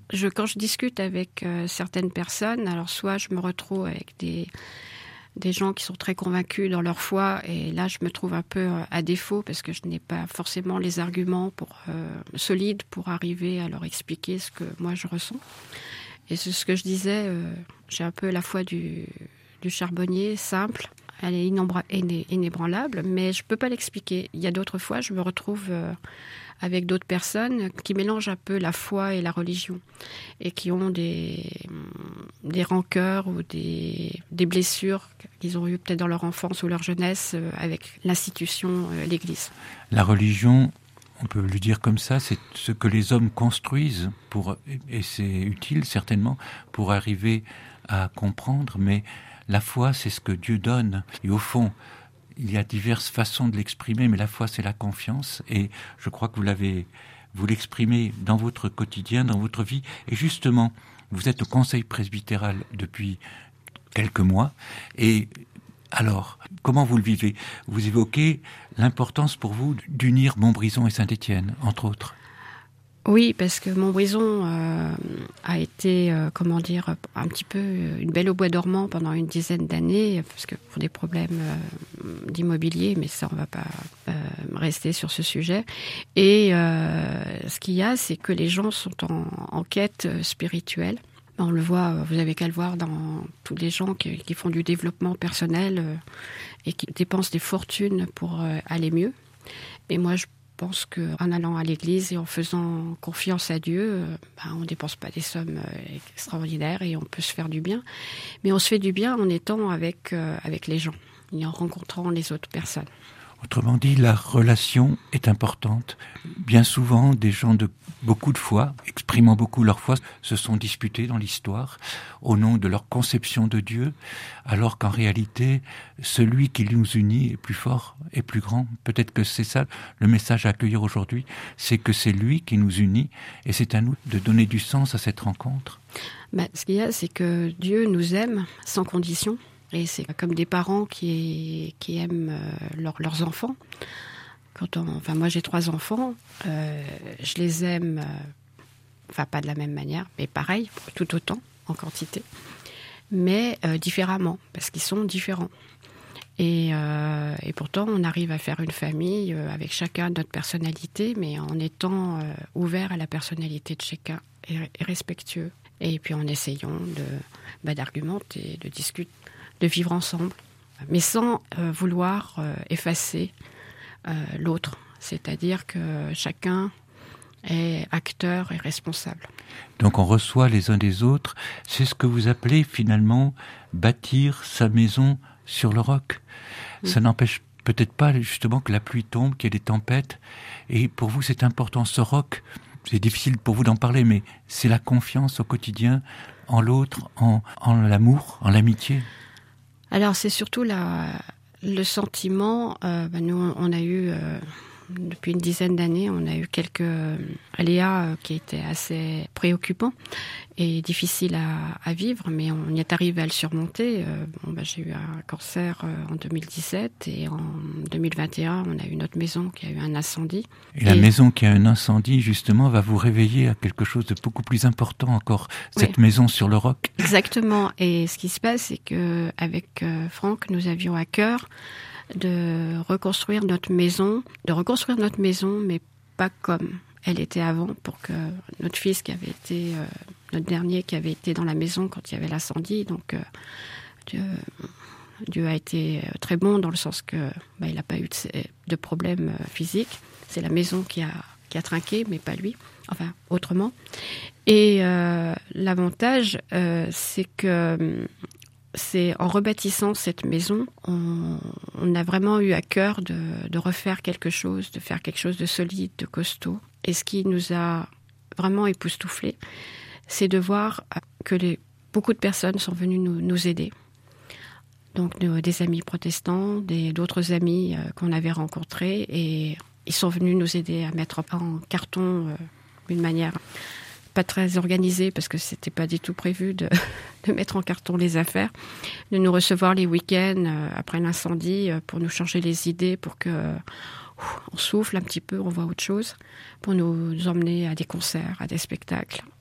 Quand je discute avec certaines personnes, alors soit je me retrouve avec des gens qui sont très convaincus dans leur foi, et là je me trouve un peu à défaut parce que je n'ai pas forcément les arguments solides pour arriver à leur expliquer ce que moi je ressens. Et c'est ce que je disais, j'ai un peu la foi du charbonnier simple. Elle est inébranlable, mais je ne peux pas l'expliquer. Il y a d'autres fois, je me retrouve avec d'autres personnes qui mélangent un peu la foi et la religion et qui ont des rancœurs ou des blessures qu'ils ont eues peut-être dans leur enfance ou leur jeunesse avec l'institution, l'Église. La religion, on peut le dire comme ça, c'est ce que les hommes construisent, et c'est utile certainement pour arriver à comprendre, mais la foi, c'est ce que Dieu donne. Et au fond, il y a diverses façons de l'exprimer, mais la foi, c'est la confiance. Et je crois que vous l'exprimez dans votre quotidien, dans votre vie. Et justement, vous êtes au conseil presbytéral depuis quelques mois. Et alors, comment vous le vivez ? Vous évoquez l'importance pour vous d'unir Montbrison et Saint-Étienne, entre autres. Oui, parce que Montbrison a été, un petit peu une belle au bois dormant pendant une dizaine d'années, parce que pour des problèmes d'immobilier, mais ça, on ne va pas rester sur ce sujet. Et ce qu'il y a, c'est que les gens sont en quête spirituelle. On le voit, vous n'avez qu'à le voir dans tous les gens qui font du développement personnel et qui dépensent des fortunes pour aller mieux. Et moi, je pense qu'en allant à l'église et en faisant confiance à Dieu, on ne dépense pas des sommes extraordinaires et on peut se faire du bien. Mais on se fait du bien en étant avec les gens et en rencontrant les autres personnes. Autrement dit, la relation est importante. Bien souvent, des gens de beaucoup de foi, exprimant beaucoup leur foi, se sont disputés dans l'histoire au nom de leur conception de Dieu, alors qu'en réalité, celui qui nous unit est plus fort et plus grand. Peut-être que c'est ça le message à accueillir aujourd'hui, c'est que c'est lui qui nous unit et c'est à nous de donner du sens à cette rencontre. Ce qu'il y a, c'est que Dieu nous aime sans condition. Et c'est comme des parents qui aiment leurs enfants. Moi j'ai 3 enfants, je les aime, pas de la même manière, mais pareil, tout autant, en quantité, mais différemment, parce qu'ils sont différents. Et pourtant, on arrive à faire une famille avec chacun notre personnalité, mais en étant ouvert à la personnalité de chacun et respectueux. Et puis en essayant d'argumenter, de discuter, de vivre ensemble, mais sans vouloir effacer l'autre. C'est-à-dire que chacun est acteur et responsable. Donc on reçoit les uns des autres. C'est ce que vous appelez finalement bâtir sa maison sur le roc. Oui. Ça n'empêche peut-être pas justement que la pluie tombe, qu'il y ait des tempêtes. Et pour vous, c'est important, ce roc. C'est difficile pour vous d'en parler, mais c'est la confiance au quotidien en l'autre, en l'amour, en l'amitié. Alors c'est surtout le sentiment, nous on a eu, depuis une dizaine d'années, on a eu quelques aléas qui étaient assez préoccupants et difficiles à vivre, mais on y est arrivé à le surmonter. J'ai eu un cancer en 2017 et en 2021, on a eu notre maison qui a eu un incendie. Et la maison qui a un incendie, justement, va vous réveiller à quelque chose de beaucoup plus important encore, cette maison sur le roc. Exactement. Et ce qui se passe, c'est qu'avec Franck, nous avions à cœur de reconstruire notre maison, mais pas comme elle était avant, pour que notre fils notre dernier qui avait été dans la maison quand il y avait l'incendie, donc Dieu a été très bon dans le sens que il n'a pas eu de problème physique. C'est la maison qui a trinqué, mais pas lui, autrement. Et l'avantage, c'est que c'est en rebâtissant cette maison, on a vraiment eu à cœur de refaire quelque chose, de faire quelque chose de solide, de costaud. Et ce qui nous a vraiment époustouflés, c'est de voir que beaucoup de personnes sont venues nous aider. Donc des amis protestants, d'autres amis qu'on avait rencontrés, et ils sont venus nous aider à mettre en carton d'une manière pas très organisée, parce que c'était pas du tout prévu de mettre en carton les affaires, de nous recevoir les week-ends après l'incendie pour nous changer les idées, pour que on souffle un petit peu, on voit autre chose, pour nous emmener à des concerts, à des spectacles.